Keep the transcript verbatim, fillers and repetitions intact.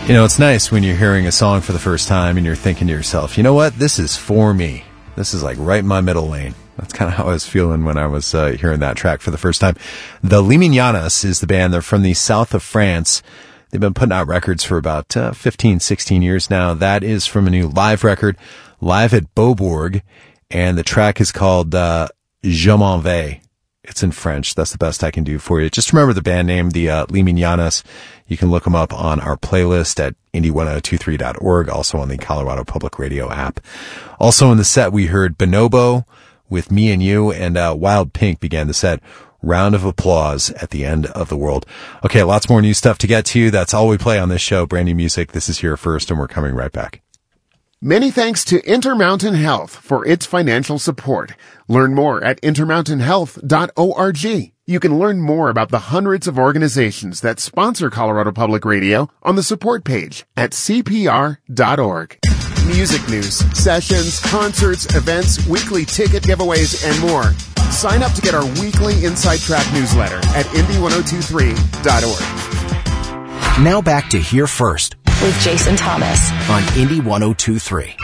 You know, it's nice when you're hearing a song for the first time and you're thinking to yourself, you know what, this is for me. This is like right in my middle lane. That's kind of how I was feeling when I was uh, hearing that track for the first time. The Liminianas is the band. They're from the south of France. They've been putting out records for about uh, fifteen, sixteen years now. That is from a new live record, live at Beaubourg, and the track is called uh, Je m'en vais. It's in French. That's the best I can do for you. Just remember the band name, the uh, Liminianas. You can look them up on our playlist at indie ten twenty-three dot org, also on the Colorado Public Radio app. Also in the set, we heard Bonobo with Me and You, and uh, Wild Pink began the set. Round of applause at the end of the world. Okay, lots more new stuff to get to. That's all we play on this show. Brand new music. This is Here First, and we're coming right back. Many thanks to Intermountain Health for its financial support. Learn more at intermountain health dot org. You can learn more about the hundreds of organizations that sponsor Colorado Public Radio on the support page at c p r dot org. Music news, sessions, concerts, events, weekly ticket giveaways, and more. Sign up to get our weekly Inside Track newsletter at indie ten twenty-three dot org. Now back to Here First with Jason Thomas on Indie ten twenty-three.